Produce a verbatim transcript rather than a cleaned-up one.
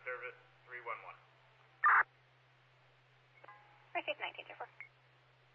service three one one. Received nineteen two four.